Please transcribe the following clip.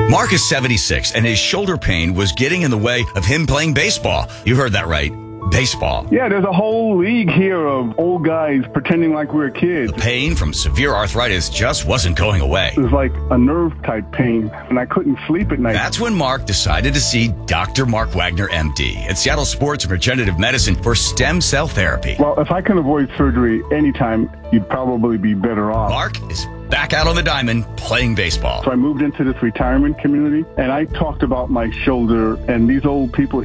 Mark is 76, and his shoulder pain was getting in the way of him playing baseball. You heard that right. Baseball. Yeah, there's a whole league here of old guys pretending like we're kids. The pain from severe arthritis just wasn't going away. It was like a nerve-type pain, and I couldn't sleep at night. That's when Mark decided to see Dr. Mark Wagner, MD, at Seattle Sports and Regenerative Medicine for stem cell therapy. Well, if I can avoid surgery anytime, you'd probably be better off. Mark is back out on the diamond playing baseball. So I moved into this retirement community, and I talked about my shoulder, and these old people